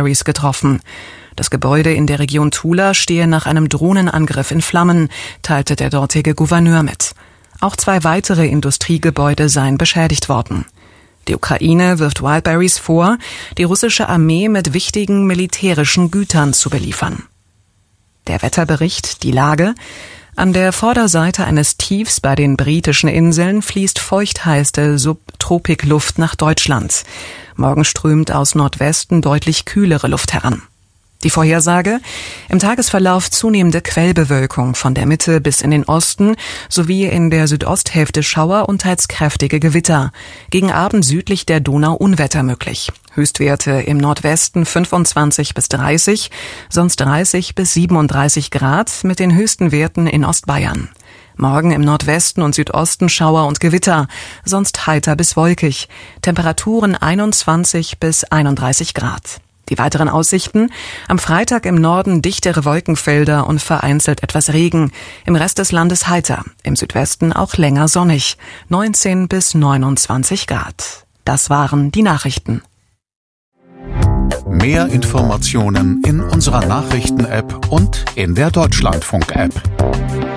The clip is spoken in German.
Wildberries getroffen. Das Gebäude in der Region Tula stehe nach einem Drohnenangriff in Flammen, teilte der dortige Gouverneur mit. Auch 2 weitere Industriegebäude seien beschädigt worden. Die Ukraine wirft Wildberries vor, die russische Armee mit wichtigen militärischen Gütern zu beliefern. Der Wetterbericht, die Lage: An der Vorderseite eines Tiefs bei den britischen Inseln fließt feuchtheiße Subtropikluft nach Deutschland. Morgen strömt aus Nordwesten deutlich kühlere Luft heran. Die Vorhersage: Im Tagesverlauf zunehmende Quellbewölkung von der Mitte bis in den Osten sowie in der Südosthälfte Schauer und teils kräftige Gewitter. Gegen Abend südlich der Donau Unwetter möglich. Höchstwerte im Nordwesten 25 bis 30, sonst 30 bis 37 Grad mit den höchsten Werten in Ostbayern. Morgen im Nordwesten und Südosten Schauer und Gewitter, sonst heiter bis wolkig. Temperaturen 21 bis 31 Grad. Die weiteren Aussichten: Am Freitag im Norden dichtere Wolkenfelder und vereinzelt etwas Regen. Im Rest des Landes heiter. Im Südwesten auch länger sonnig. 19 bis 29 Grad. Das waren die Nachrichten. Mehr Informationen in unserer Nachrichten-App und in der Deutschlandfunk-App.